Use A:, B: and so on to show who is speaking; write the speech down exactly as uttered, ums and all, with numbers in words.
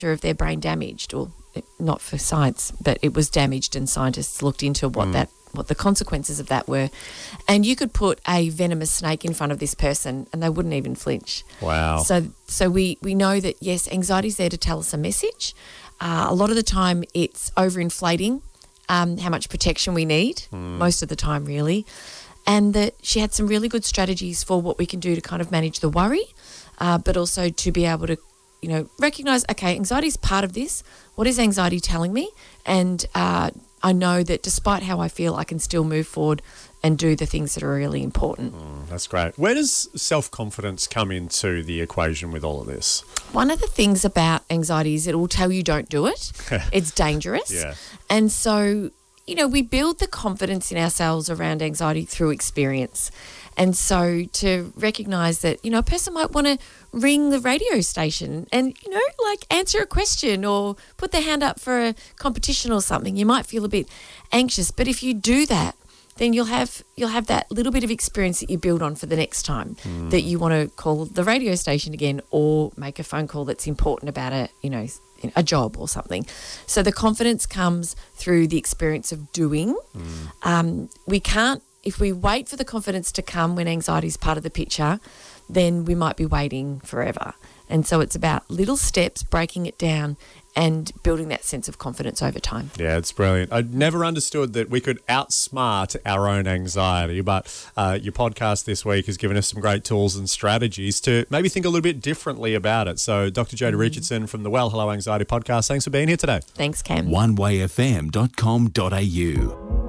A: of their brain damaged, or not for science, but it was damaged, and scientists looked into what mm. that what the consequences of that were. And you could put a venomous snake in front of this person and they wouldn't even flinch.
B: Wow.
A: So so we, we know that, yes, anxiety is there to tell us a message. Uh, a lot of the time it's overinflating um, how much protection we need, mm. most of the time really. And that she had some really good strategies for what we can do to kind of manage the worry, uh, but also to be able to, you know, recognise, okay, anxiety is part of this. What is anxiety telling me? And uh, I know that despite how I feel, I can still move forward and do the things that are really important.
B: Mm, that's great. Where does self-confidence come into the equation with all of this?
A: One of the things about anxiety is it will tell you don't do it. It's dangerous.
B: Yeah.
A: And so, you know, we build the confidence in ourselves around anxiety through experience. And so to recognise that, you know, a person might want to ring the radio station and, you know, like answer a question or put their hand up for a competition or something. You might feel a bit anxious, but if you do that, then you'll have you'll have that little bit of experience that you build on for the next time mm. that you want to call the radio station again or make a phone call that's important about a, you know, a job or something. So the confidence comes through the experience of doing. Mm. Um, we can't, if we wait for the confidence to come when anxiety is part of the picture, then we might be waiting forever. And so it's about little steps, breaking it down and building that sense of confidence over time.
B: Yeah, it's brilliant. I never understood that we could outsmart our own anxiety, but uh, your podcast this week has given us some great tools and strategies to maybe think a little bit differently about it. So Doctor Jodie mm. Richardson from the Well Hello Anxiety podcast, thanks for being here today.
A: Thanks, Cam.
C: one way f m dot com dot a u